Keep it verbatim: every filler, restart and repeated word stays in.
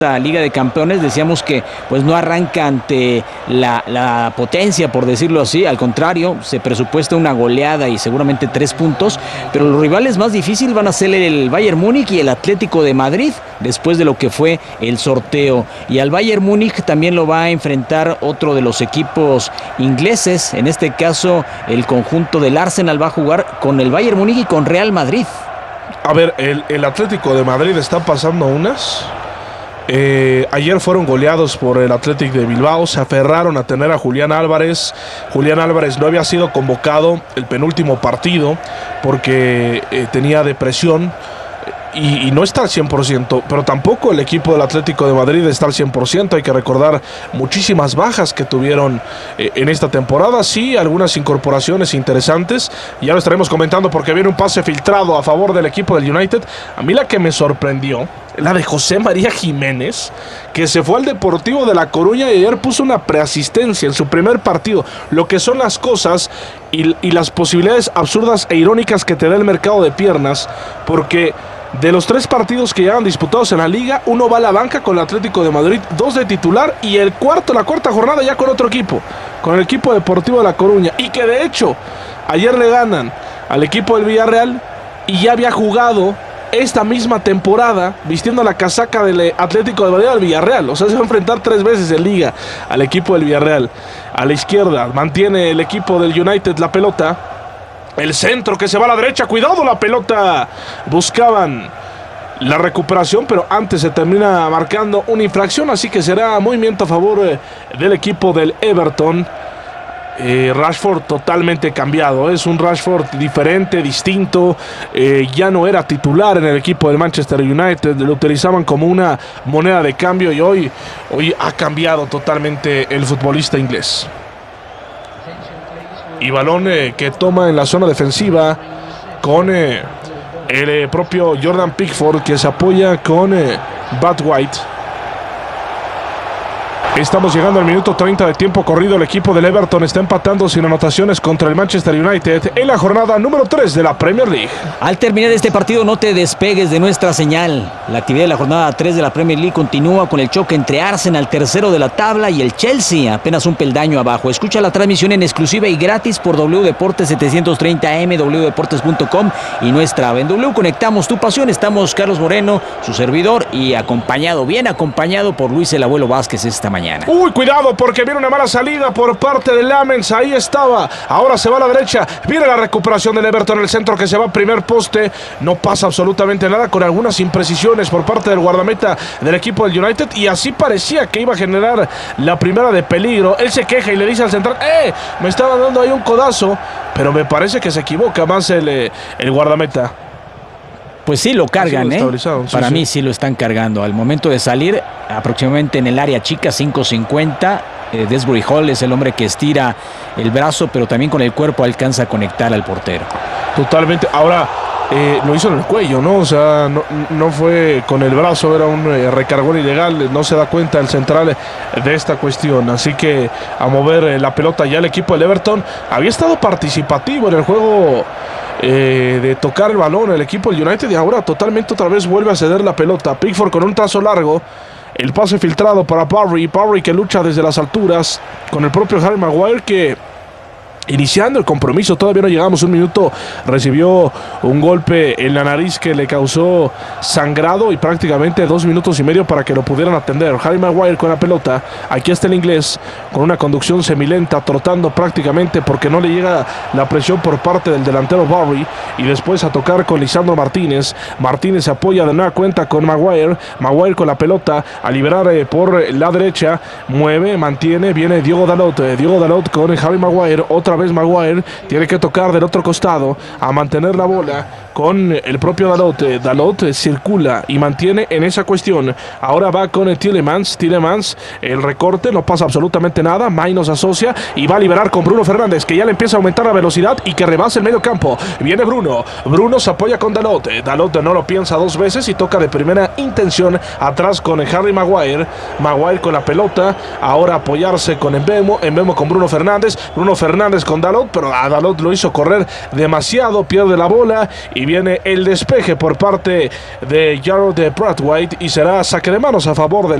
La Liga de Campeones, decíamos que pues no arranca ante la, la potencia, por decirlo así, al contrario, se presupuesta una goleada y seguramente tres puntos, pero los rivales más difíciles van a ser el Bayern Múnich y el Atlético de Madrid, después de lo que fue el sorteo, y al Bayern Múnich también lo va a enfrentar otro de los equipos ingleses, en este caso el conjunto del Arsenal va a jugar con el Bayern Múnich y con Real Madrid. A ver, el, el Atlético de Madrid está pasando unas... Eh, ayer fueron goleados por el Athletic de Bilbao, se aferraron a tener a Julián Álvarez. Julián Álvarez no había sido convocado el penúltimo partido porque eh, tenía depresión y, y no está al cien por ciento, pero tampoco el equipo del Atlético de Madrid está al cien por ciento. Hay que recordar muchísimas bajas que tuvieron eh, en esta temporada. Sí, algunas incorporaciones interesantes, y ya lo estaremos comentando porque viene un pase filtrado a favor del equipo del United. A mí la que me sorprendió, la de José María Jiménez, que se fue al Deportivo de La Coruña y ayer puso una preasistencia en su primer partido. Lo que son las cosas y, y las posibilidades absurdas e irónicas que te da el mercado de piernas, porque de los tres partidos que ya han disputados en la liga, uno va a la banca con el Atlético de Madrid, dos de titular, y el cuarto, la cuarta jornada ya con otro equipo, con el equipo Deportivo de La Coruña, y que de hecho ayer le ganan al equipo del Villarreal y ya había jugado esta misma temporada vistiendo la casaca del Atlético de Madrid al Villarreal. O sea, se va a enfrentar tres veces en liga al equipo del Villarreal. A la izquierda mantiene el equipo del United la pelota, el centro que se va a la derecha, cuidado la pelota, buscaban la recuperación, pero antes se termina marcando una infracción, así que será movimiento a favor eh, del equipo del Everton. Eh, Rashford totalmente cambiado, es un Rashford diferente, distinto, eh, ya no era titular en el equipo del Manchester United, lo utilizaban como una moneda de cambio, y hoy, hoy ha cambiado totalmente el futbolista inglés. Y balón eh, que toma en la zona defensiva con eh, el eh, propio Jordan Pickford, que se apoya con eh, Bad White. Estamos llegando al minuto treinta de tiempo corrido. El equipo del Everton está empatando sin anotaciones contra el Manchester United en la jornada número tres de la Premier League. Al terminar este partido, no te despegues de nuestra señal. La actividad de la jornada tres de la Premier League continúa con el choque entre Arsenal, tercero de la tabla, y el Chelsea, apenas un peldaño abajo. Escucha la transmisión en exclusiva y gratis por W Deportes setecientos treinta A M, w deportes punto com y nuestra app. En W conectamos tu pasión. Estamos Carlos Moreno, su servidor, y acompañado, bien acompañado por Luis el Abuelo Vázquez esta mañana. Uy, cuidado, porque viene una mala salida por parte de Lamens. Ahí estaba, ahora se va a la derecha. Viene la recuperación del Everton en el centro, que se va a primer poste. No pasa absolutamente nada, con algunas imprecisiones por parte del guardameta del equipo del United, y así parecía que iba a generar la primera de peligro. Él se queja y le dice al central: ¡eh! Me estaba dando ahí un codazo, pero me parece que se equivoca más el, el guardameta. Pues sí lo cargan, ¿eh? Sí, Para sí. mí sí lo están cargando. Al momento de salir, aproximadamente en el área chica, cinco cincuenta, eh, Desbury Hall es el hombre que estira el brazo, pero también con el cuerpo alcanza a conectar al portero. Totalmente. Ahora, eh, lo hizo en el cuello, ¿no? O sea, no, no fue con el brazo, era un eh, recargón ilegal. No se da cuenta el central de esta cuestión. Así que a mover eh, la pelota ya el equipo del Everton. Había estado participativo en el juego Eh, de tocar el balón el equipo del United, y ahora totalmente otra vez vuelve a ceder la pelota. Pickford con un trazo largo, el pase filtrado para Parry, Parry que lucha desde las alturas con el propio Harry Maguire, que iniciando el compromiso, todavía no llegamos un minuto, recibió un golpe en la nariz que le causó sangrado, y prácticamente dos minutos y medio para que lo pudieran atender. Harry Maguire con la pelota, aquí está el inglés con una conducción semilenta, trotando prácticamente porque no le llega la presión por parte del delantero Barry, y después a tocar con Lisandro Martínez. Martínez se apoya de nueva cuenta con Maguire, Maguire con la pelota a liberar eh, por la derecha, mueve, mantiene, viene Diogo Dalot, eh, Diogo Dalot con Harry Maguire, otra vez Maguire, tiene que tocar del otro costado a mantener la bola con el propio Dalot. Dalot circula y mantiene en esa cuestión. Ahora va con Tielemans, Tielemans, el recorte, no pasa absolutamente nada. May nos asocia y va a liberar con Bruno Fernández, que ya le empieza a aumentar la velocidad y que rebasa el medio campo. Viene Bruno, Bruno se apoya con Dalot, Dalot no lo piensa dos veces y toca de primera intención atrás con Harry Maguire. Maguire con la pelota, ahora apoyarse con Mbemo, Mbemo con Bruno Fernández, Bruno Fernández con Dalot, pero a Dalot lo hizo correr demasiado, pierde la bola y y viene el despeje por parte de Jarrod Brathwaite y será saque de manos a favor del